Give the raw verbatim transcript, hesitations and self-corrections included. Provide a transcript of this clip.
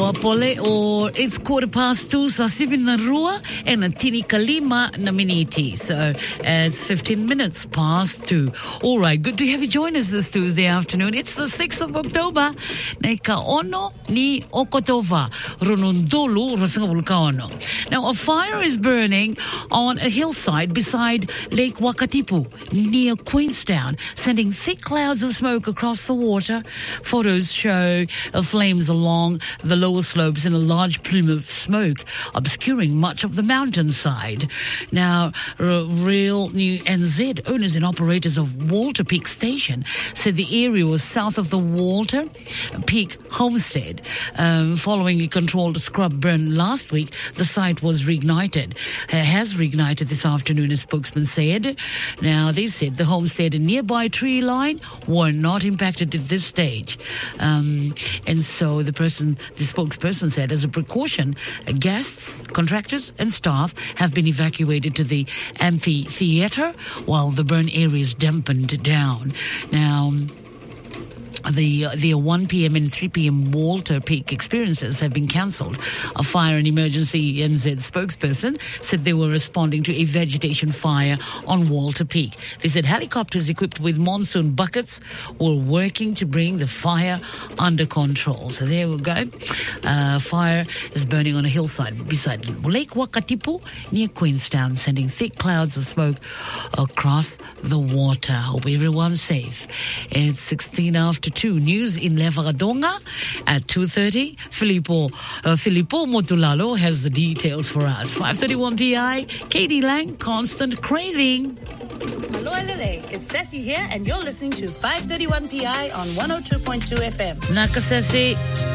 Pole, or it's quarter past two sa sibin na rua and a tini kalima na miniti. So it's fifteen minutes past two. All right, good to have you join us this Tuesday afternoon. It's the sixth of October. Nei ka ono ni Okotova Runundolu Rasangabul ka ono. Now a fire is burning on a hillside beside Lake Wakatipu near Queenstown, sending thick clouds of smoke across the water. Photos show uh, flames along the lower slopes and a large plume of smoke obscuring much of the mountainside. Now, R- Real New N Z, owners and operators of Walter Peak Station, said the area was south of the Walter Peak homestead. Um, following a controlled scrub burn last week, the site was reignited, uh, has reignited this afternoon, a spokesman said. Now, they said the homestead and nearby tree line were not impacted at this stage. Um, and so the person, the spokesperson said, as a precaution, uh, guests, contractors and staff have been evacuated to the amphitheater while the burn area is dampened down. Now, The the one p.m. and three p.m. Walter Peak experiences have been cancelled. A fire and emergency N Z spokesperson said they were responding to a vegetation fire on Walter Peak. They said helicopters equipped with monsoon buckets were working to bring the fire under control. So there we go. Uh, fire is burning on a hillside beside Lake Wakatipu near Queenstown, sending thick clouds of smoke across the water. Hope everyone's safe. It's sixteen after two. News in Levaradonga at two thirty. Filippo, uh, Filippo Motulalo has the details for us. five thirty-one P I, Katie Lang, Constant Craving. Hello, L L A. It's Sassy here, and you're listening to five thirty-one P I on one oh two point two F M. Naka Sassy.